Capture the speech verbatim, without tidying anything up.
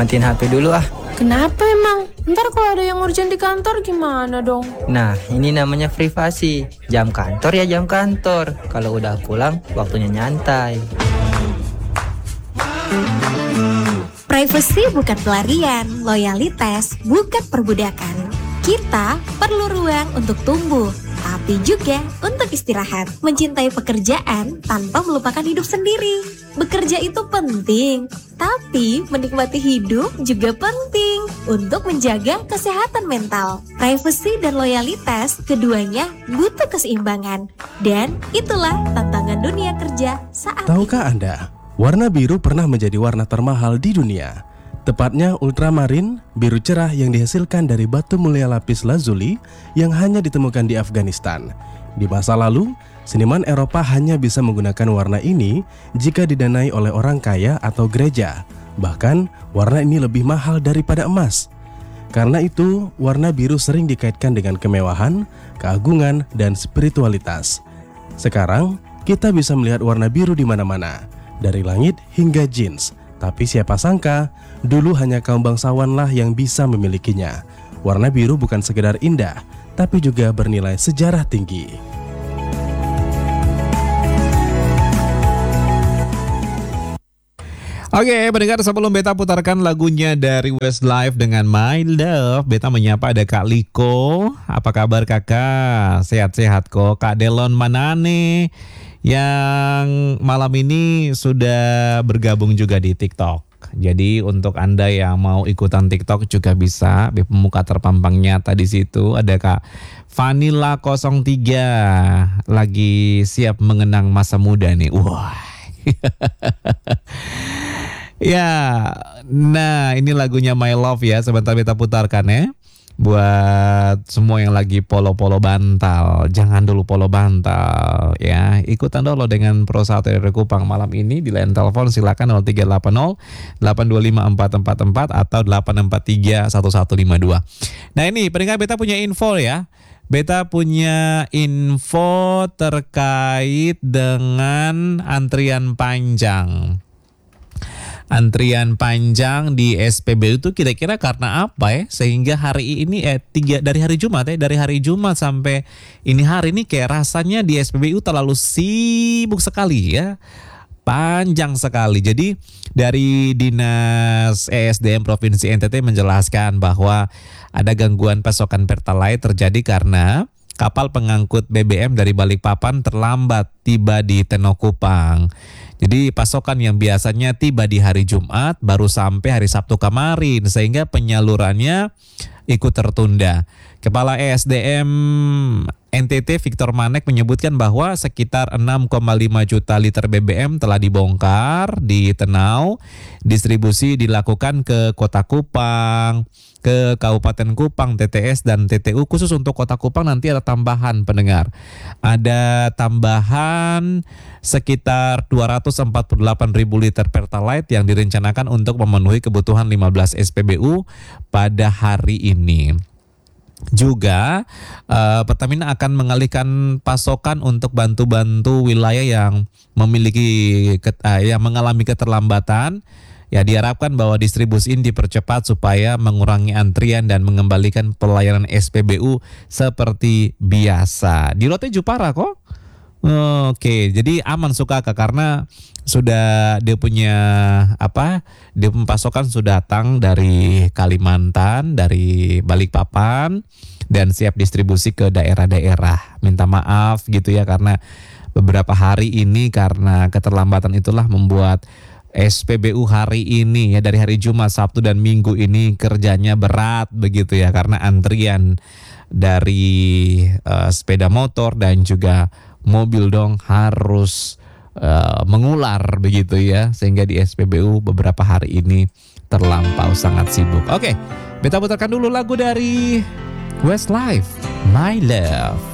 matiin H P dulu ah. Kenapa emang? Ntar kalau ada yang urgent di kantor gimana dong? Nah, ini namanya privasi. Jam kantor ya jam kantor. Kalau udah pulang, waktunya nyantai. Privacy bukan pelarian, loyalitas bukan perbudakan. Kita perlu ruang untuk tumbuh, tapi juga untuk istirahat, mencintai pekerjaan tanpa melupakan hidup sendiri. Bekerja itu penting, tapi menikmati hidup juga penting untuk menjaga kesehatan mental. Privacy dan loyalitas keduanya butuh keseimbangan, dan itulah tantangan dunia kerja saat Tahukah Anda, warna biru pernah menjadi warna termahal di dunia. Tepatnya ultramarin, biru cerah yang dihasilkan dari batu mulia lapis lazuli yang hanya ditemukan di Afghanistan. Di masa lalu, seniman Eropa hanya bisa menggunakan warna ini jika didanai oleh orang kaya atau gereja. Bahkan, warna ini lebih mahal daripada emas. Karena itu, warna biru sering dikaitkan dengan kemewahan, keagungan, dan spiritualitas. Sekarang, kita bisa melihat warna biru di mana-mana, dari langit hingga jeans. Tapi siapa sangka, dulu hanya kaum bangsawanlah yang bisa memilikinya. Warna biru bukan sekedar indah, tapi juga bernilai sejarah tinggi. Oke, pendengar, sebelum Beta putarkan lagunya dari Westlife dengan My Love, Beta menyapa ada Kak Liko. Apa kabar kakak? Sehat-sehat kok. Kak Delon Manane yang malam ini sudah bergabung juga di TikTok. Jadi untuk Anda yang mau ikutan TikTok juga bisa. Di pemuka terpampangnya tadi situ ada Kak Vanilla nol tiga lagi siap mengenang masa muda nih. Wah. Ya, nah ini lagunya My Love ya. Sebentar kita putarkan ya. Buat semua yang lagi polo-polo bantal, jangan dulu polo bantal ya. Ikutan dulu dengan Pro satu dari Kupang malam ini. Di line telepon silakan nol tiga delapan nol delapan dua lima empat empat empat atau delapan empat tiga satu satu lima dua. Nah ini pendengar, Beta punya info ya. Beta punya info terkait dengan antrian panjang. Antrian panjang di S P B U itu kira-kira karena apa ya? Sehingga hari ini eh tiga dari hari Jumat ya, dari hari Jumat sampai ini hari ini kayak rasanya di S P B U terlalu sibuk sekali ya. Panjang sekali. Jadi dari Dinas E S D M Provinsi N T T menjelaskan bahwa ada gangguan pasokan Pertalite terjadi karena kapal pengangkut B B M dari Balikpapan terlambat tiba di Tenau Kupang. Jadi pasokan yang biasanya tiba di hari Jumat baru sampai hari Sabtu kemarin, sehingga penyalurannya ikut tertunda. Kepala E S D M N T T Victor Manek menyebutkan bahwa sekitar enam koma lima juta liter B B M telah dibongkar di Tenau. Distribusi dilakukan ke Kota Kupang, ke Kabupaten Kupang, T T S dan T T U. Khusus untuk Kota Kupang nanti ada tambahan pendengar. Ada tambahan sekitar dua ratus empat puluh delapan ribu liter Pertalite yang direncanakan untuk memenuhi kebutuhan lima belas S P B U pada hari ini. Juga uh, Pertamina akan mengalihkan pasokan untuk bantu-bantu wilayah yang memiliki ket, uh, yang mengalami keterlambatan. Ya, diharapkan bahwa distribusi ini dipercepat supaya mengurangi antrian dan mengembalikan pelayanan S P B U seperti biasa. Di Lotte Jepara kok. Oke, jadi aman suka Kak, karena sudah dia punya apa? Dia pasokan sudah datang dari Kalimantan, dari Balikpapan dan siap distribusi ke daerah-daerah. Minta maaf gitu ya karena beberapa hari ini karena keterlambatan itulah membuat S P B U hari ini ya, dari hari Jumat, Sabtu dan Minggu ini kerjanya berat begitu ya, karena antrian dari uh, sepeda motor dan juga mobil dong harus uh, mengular begitu ya, sehingga di S P B U beberapa hari ini terlampau sangat sibuk. Oke, Beta putarkan dulu lagu dari Westlife, My Love.